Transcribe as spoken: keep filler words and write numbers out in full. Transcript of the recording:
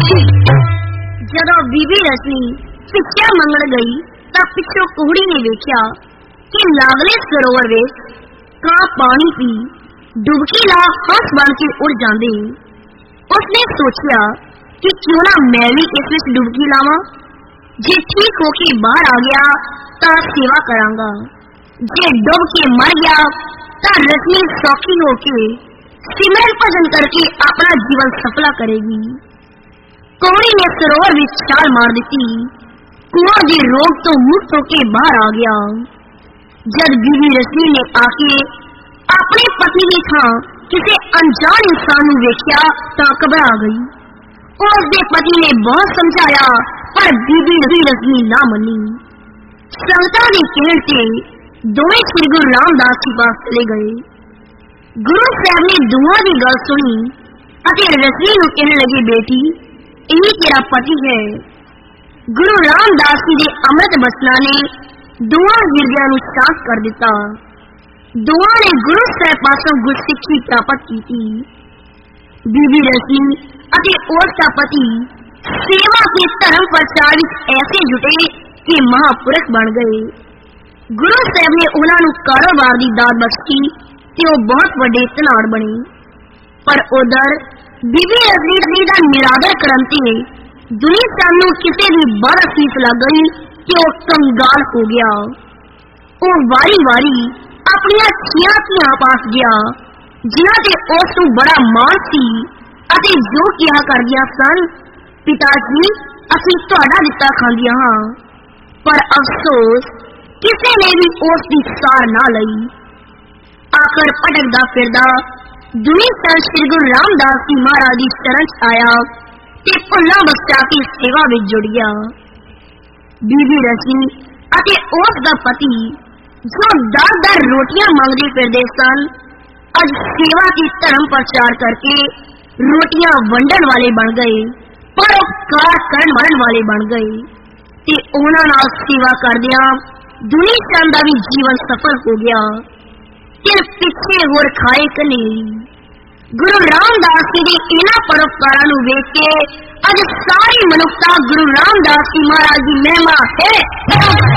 जदों बीबी रजनी सिक्ख्या मंगण गई तां पिछों कुड़ी ने वेख्या कि लागले सरोवर विच कां पानी पी डुबकी ला हंस बन के उड़ जांदे। उसने सोचिया कि क्यों ना मैं भी इस विच डुबकी लावां। जे ठीक होके बाहर आ गया तां सेवा करांगा, जे डुब के मर गया तां रजनी सौखी होके सिमरन भजन करके अपना जीवन सफला करेगी। कौड़ी ने सरोवर विच छाल मार दी। कुआं के रोग तो मुक्त होके बाहर आ गया। जब बीवी रजनी ने आके अपने पति की थां किसी अनजान इंसान नूं वेख्या तां घबरा गई। उसके पति ने बहुत समझाया पर बीबी रजनी ना मनी। संगतां दे कहण ते दोवें श्री गुरु रामदास जी पास चले गए। गुरु साहब ने दोवां दी गल सुनी अते रजनी नूं कहण लगे, बेटी यही तेरा पति है। गुरु रामदास जी दे अमृत बचना ने दोवां गिरदियां नूं शांत कर दिता। दोवां ने गुरु साहब पासों गुरसिੱਖੀ प्राप्त की। बीबी रजनी अते उसका पति सेवा के धर्म प्रचार विच ऐसे जुटे कि महापुरख बन गए। गुरु साहब ने उन्हां नूं कारोबार दी दात बख्शी ते ओह बहुत वड्डे धनाड़ बने। पर उधर बीबी रजनी दा निरादर करन ते दुनिया चंद नूं किसे दी बड़ असीस लग गई कि ओह कंगाल हो गया। ओह वारी वारी अपनियां छियां धीआं पास गया जिन्हां ते उस नूं बड़ा माण सी अते जो किया करदियां सन, पिता जी असीं तुहाडा दित्ता खांदियां हां। पर अफसोस किसी ने भी उसकी सार ना लई। आखिर भटकदा फिरदा दुनी संत श्री गुरु रामदास जी महाराज की शरण च आया ते भुल्लां बख्शा के सेवा विच जुड़ गया। बीबी रजनी अते उसका पति जो दर दर रोटियां मंगदे फिरदे सन, अज सेवा की धर्म प्रचार करके रोटियां वंडण वाले बन गए, परोपकार करन वाले बन गए ते उन्हां नाल सेवा करदियां दुनी चंद दा भी जीवन सफल हो गया। फिर पिछे होर खाए कनेरी। गुरु रामदास जी दे इन्हां परोपकारां नूं वेख के अज सारी मनुखता गुरु रामदास जी महाराज की महिमा है।